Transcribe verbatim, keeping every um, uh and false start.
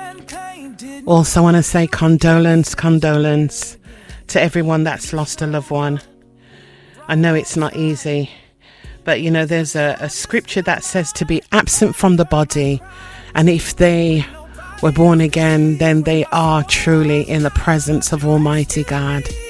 Also want to say condolence, condolence to everyone that's lost a loved one. I know it's not easy, but you know, there's a, a scripture that says to be absent from the body, and if they were born again, then they are truly in the presence of Almighty God.